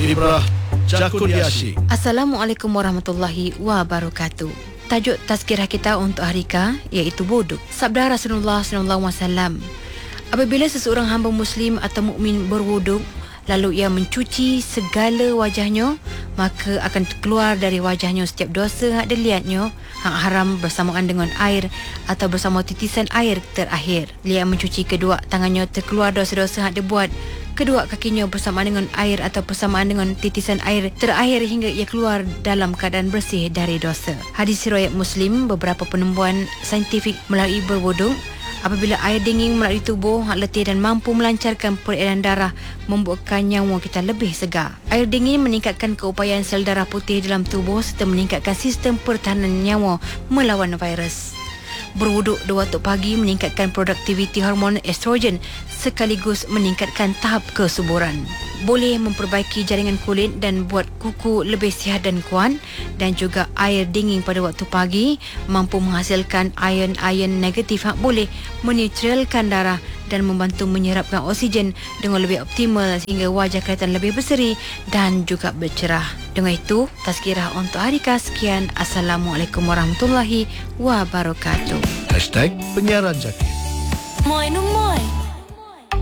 Ibrah Jakudiashi. Assalamualaikum warahmatullahi wabarakatuh. Tajuk tazkirah kita untuk hari K iaitu wuduk. Sabda Rasulullah SAW, apabila seseorang hamba muslim atau mukmin berwuduk, lalu ia mencuci segala wajahnya, maka akan keluar dari wajahnya setiap dosa hak dilihatnya, hak haram bersamaan dengan air atau bersama titisan air terakhir. Dia mencuci kedua tangannya, terkeluar dosa-dosa hak dia buat. Kedua kakinya bersamaan dengan air atau bersamaan dengan titisan air terakhir hingga ia keluar dalam keadaan bersih dari dosa. Hadis riwayat Muslim. Beberapa penemuan saintifik melalui berwuduk. Apabila air dingin melalui tubuh hak letih dan mampu melancarkan peredaran darah, membuatkan nyawa kita lebih segar. Air dingin meningkatkan keupayaan sel darah putih dalam tubuh serta meningkatkan sistem pertahanan nyawa melawan virus. Berwuduk di waktu pagi meningkatkan produktiviti hormon estrogen sekaligus meningkatkan tahap kesuburan. Boleh memperbaiki jaringan kulit dan buat kuku lebih sihat dan kuat. Dan juga air dingin pada waktu pagi mampu menghasilkan ion-ion negatif yang boleh menetralkan darah dan membantu menyerapkan oksigen dengan lebih optimal sehingga wajah kelihatan lebih berseri dan juga bercerah. Dengan itu, tazkirah untuk hari K sekian. Assalamualaikum warahmatullahi wabarakatuh. #penyiaran Zakir. Moi no moi.